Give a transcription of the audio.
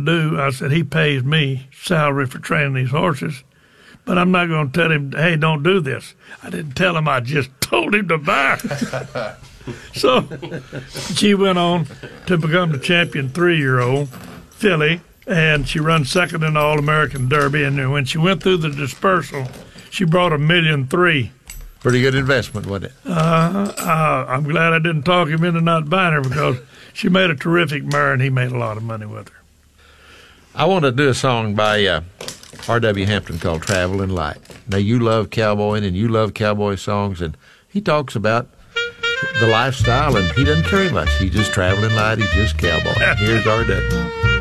do, I said, he pays me salary for training these horses, but I'm not going to tell him, hey, don't do this. I didn't tell him. I just told him to buy. So she went on to become the champion 3-year-old filly, and she run second in the All-American Derby. And when she went through the dispersal, she brought $1.3 million. Pretty good investment, wasn't it? I'm glad I didn't talk him into not buying her, because she made a terrific mare, and he made a lot of money with her. I want to do a song by R.W. Hampton called Traveling Light. Now, you love cowboying, and you love cowboy songs, and he talks about the lifestyle, and he doesn't carry much. He's just traveling light. He's just cowboy. Here's R.W.